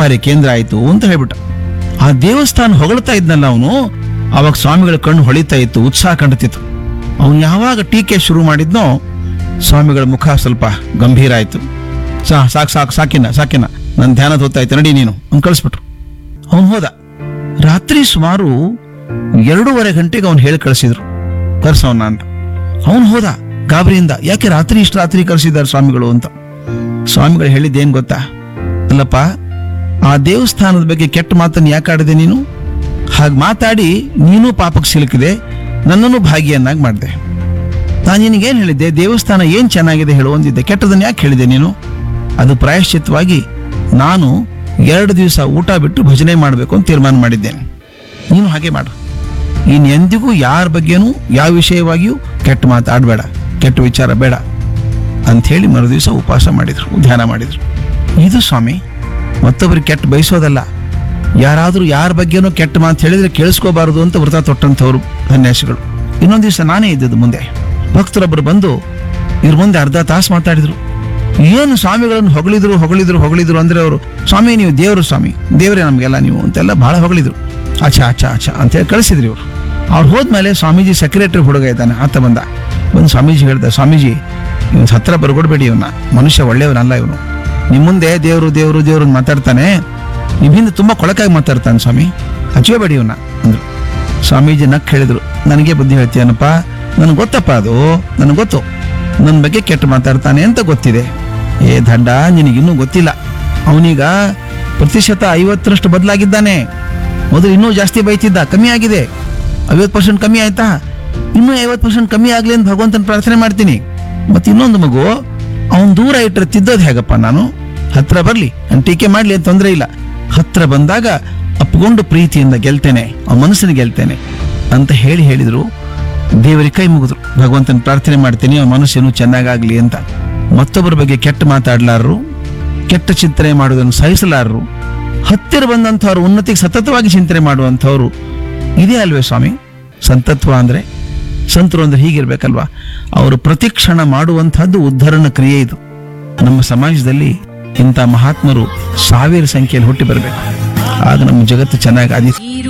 ವ್ಯಾಪಾರಿ ಕೇಂದ್ರ ಆಯ್ತು ಅಂತ ಹೇಳ್ಬಿಟ್ಟ. ಆ ದೇವಸ್ಥಾನ ಹೊಗಳ್ತಾ ಇದ್ನಲ್ಲ ಅವನು, ಅವಾಗ ಸ್ವಾಮಿಗಳ ಕಣ್ಣು ಹೊಳಿತಾ ಇತ್ತು, ಉತ್ಸಾಹ ಕಾಣ್ತಿತ್ತು. ಅವನು ಯಾವಾಗ ಟೀಕೆ ಶುರು ಮಾಡಿದ್ನೋ ಸ್ವಾಮಿಗಳ ಮುಖ ಸ್ವಲ್ಪ ಗಂಭೀರ ಆಯ್ತು. ಸಾಕಿನ ನನ್ನ ಧ್ಯಾನ ಹೋಗ್ತಾಯ್ತು, ನಡಿ ನೀನು ಅವ್ನು ಕಳಿಸ್ಬಿಟ್ರು. ಅವನು ಹೋದ. ರಾತ್ರಿ ಸುಮಾರು 2:30 ಗಂಟೆಗೆ ಅವ್ನು ಹೇಳಿ ಕಳಿಸಿದ್ರು, ಕರ್ಸವನ್ನ ಅಂತ. ಅವನು ಹೋದ ಗಾಬರಿಯಿಂದ, ಯಾಕೆ ಇಷ್ಟು ರಾತ್ರಿ ಕರೆಸಿದ್ದಾರೆ ಸ್ವಾಮಿಗಳು ಅಂತ. ಸ್ವಾಮಿಗಳು ಹೇಳಿದ್ದೇನ್ ಗೊತ್ತಾ? ಅಲ್ಲಪ್ಪ, ಆ ದೇವಸ್ಥಾನದ ಬಗ್ಗೆ ಕೆಟ್ಟ ಮಾತನ್ನು ಯಾಕೆ ಆಡಿದೆ ನೀನು? ಹಾಗೆ ಮಾತಾಡಿ ನೀನು ಪಾಪಕ್ಕೆ ಸಿಲುಕಿದೆ, ನನ್ನನ್ನು ಭಾಗಿಯನ್ನಾಗಿ ಮಾಡಿದೆ. ನಾನು ನಿನಗೇನು ಹೇಳಿದ್ದೆ? ದೇವಸ್ಥಾನ ಏನ್ ಚೆನ್ನಾಗಿದೆ ಹೇಳು ಅಂದಿದ್ದೆ, ಕೆಟ್ಟದನ್ನು ಯಾಕೆ ಹೇಳಿದೆ ನೀನು? ಅದು ಪ್ರಾಯಶ್ಚಿತ್ತವಾಗಿ ನಾನು 2 ದಿವಸ ಊಟ ಬಿಟ್ಟು ಭಜನೆ ಮಾಡಬೇಕು ಅಂತ ತೀರ್ಮಾನ ಮಾಡಿದ್ದೇನೆ. ನೀನು ಹಾಗೆ ಮಾಡು. ಇನ್ನು ಎಂದಿಗೂ ಯಾರ ಬಗ್ಗೆನೂ ಯಾವ ವಿಷಯವಾಗಿಯೂ ಕೆಟ್ಟ ಮಾತಾಡಬೇಡ, ಕೆಟ್ಟ ವಿಚಾರ ಬೇಡ ಅಂಥೇಳಿ ಮರುದಿವಸ ಉಪವಾಸ ಮಾಡಿದ್ರು, ಧ್ಯಾನ ಮಾಡಿದ್ರು. ಇದು ಸ್ವಾಮಿ ಮತ್ತೊಬ್ಬರಿಗೆ ಕೆಟ್ಟ ಬಯಸೋದಲ್ಲ. ಯಾರಾದರೂ ಯಾರ ಬಗ್ಗೆನೂ ಕೆಟ್ಟ ಮಾತು ಹೇಳಿದ್ರೆ ಕೇಳಿಸ್ಕೋಬಾರದು ಅಂತ ವ್ರತ ತೊಟ್ಟಂಥವ್ರು ಸನ್ಯಾಸಿಗಳು. ಇನ್ನೊಂದು ದಿವಸ ನಾನೇ ಇದ್ದದ್ದು ಮುಂದೆ. ಭಕ್ತರೊಬ್ಬರು ಬಂದು ಇವ್ರ ಮುಂದೆ ಅರ್ಧ ತಾಸು ಮಾತಾಡಿದ್ರು. ಏನು ಸ್ವಾಮಿಗಳನ್ನು ಹೊಗಳಿದ್ರು ಅಂದ್ರೆ ಅವರು, ಸ್ವಾಮಿ ನೀವು ದೇವರು, ಸ್ವಾಮಿ ದೇವರೇ ನಮಗೆಲ್ಲ ನೀವು ಅಂತೆಲ್ಲ ಬಹಳ ಹೊಗಳಿದ್ರು. ಅಚ್ಚಾ ಅಂತ ಹೇಳಿ ಕಳಿಸಿದ್ರಿ ಇವರು. ಅವ್ರು ಹೋದ್ಮೇಲೆ ಸ್ವಾಮೀಜಿ ಸೆಕ್ರೆಟರಿ ಹುಡುಗ ಇದ್ದಾನೆ, ಆತ ಬಂದ. ಸ್ವಾಮೀಜಿ ಹೇಳ್ದ, ಸ್ವಾಮೀಜಿ ಇವನ್ ಹತ್ರ ಬರ್ಕೊಡ್ಬೇಡಿ, ಇವನ್ನ ಮನುಷ್ಯ ಒಳ್ಳೆಯವನಲ್ಲ ಇವನು, ನಿಮ್ಮ ಮುಂದೆ ದೇವರು ಮಾತಾಡ್ತಾನೆ, ನಿಮ್ಮ ಹಿಂದೆ ತುಂಬಾ ಕೊಳಕಾಗಿ ಮಾತಾಡ್ತಾನೆ ಸ್ವಾಮಿ, ಹಚ್ಚಬೇಡಿ ಇವನ್ನ ಅಂದ್ರು. ಸ್ವಾಮೀಜಿ ನಕ್ ಹೇಳಿದ್ರು, ನನಗೆ ಬುದ್ಧಿ ಹೇಳ್ತೀಯನಪ್ಪ, ನನಗೆ ಗೊತ್ತಪ್ಪ, ಅದು ನನಗೆ ಗೊತ್ತು, ನನ್ನ ಬಗ್ಗೆ ಕೆಟ್ಟ ಮಾತಾಡ್ತಾನೆ ಅಂತ ಗೊತ್ತಿದೆ. ದಂಡ, ನಿನಗಿನ್ನೂ ಗೊತ್ತಿಲ್ಲ, ಅವನೀಗ 50% ಬದಲಾಗಿದ್ದಾನೆ. ಮೊದಲು ಇನ್ನೂ ಜಾಸ್ತಿ ಬೈತಿದ್ದ, ಕಮ್ಮಿ ಆಗಿದೆ. 50% ಕಮ್ಮಿ ಆಯ್ತಾ? ಇನ್ನೂ 50% ಕಮ್ಮಿ ಆಗ್ಲಿ ಅಂತ ಭಗವಂತನ ಪ್ರಾರ್ಥನೆ ಮಾಡ್ತೀನಿ. ಮತ್ತೆ ಇನ್ನೊಂದು ಮಗು, ಅವನ್ ದೂರ ಇಟ್ಟರೆ ತಿದ್ದೋದು ಹೇಗಪ್ಪ ನಾನು? ಹತ್ರ ಬರ್ಲಿ, ನಾನು ಟೀಕೆ ಮಾಡ್ಲಿ ಅಂತ ತೊಂದರೆ ಇಲ್ಲ, ಹತ್ರ ಬಂದಾಗ ಅಪ್ಕೊಂಡು ಪ್ರೀತಿಯಿಂದ ಗೆಲ್ತೇನೆ, ಅವನ ಮನಸ್ಸಿನ ಗೆಲ್ತೇನೆ ಅಂತ ಹೇಳಿದ್ರು. ದೇವರಿಗೆ ಕೈ ಮುಗಿದ್ರು, ಭಗವಂತನ ಪ್ರಾರ್ಥನೆ ಮಾಡ್ತೀನಿ, ಅವನ ಮನಸ್ಸೇನು ಚೆನ್ನಾಗಾಗ್ಲಿ ಅಂತ. ಮತ್ತೊಬ್ಬರ ಬಗ್ಗೆ ಕೆಟ್ಟ ಮಾತಾಡ್ಲಾರರು, ಕೆಟ್ಟ ಚಿಂತನೆ ಮಾಡುವುದನ್ನು ಸಹಿಸಲಾರರು, ಹತ್ತಿರ ಬಂದಂಥವ್ರು ಉನ್ನತಿಗೆ ಸತತವಾಗಿ ಚಿಂತನೆ ಮಾಡುವಂಥವ್ರು. ಇದೇ ಅಲ್ವೇ ಸ್ವಾಮಿ ಸಂತತ್ವ ಅಂದ್ರೆ? ಸಂತರು ಅಂದ್ರೆ ಹೀಗಿರ್ಬೇಕಲ್ವಾ? ಅವರು ಪ್ರತಿಕ್ಷಣ ಮಾಡುವಂತಹದ್ದು ಉದ್ಧರಣ ಕ್ರಿಯೆ. ಇದು ನಮ್ಮ ಸಮಾಜದಲ್ಲಿ ಇಂಥ ಮಹಾತ್ಮರು 1000 ಸಂಖ್ಯೆಯಲ್ಲಿ ಹುಟ್ಟಿ ಬರಬೇಕು. ಆಗ ನಮ್ಮ ಜಗತ್ತು ಚೆನ್ನಾಗಿ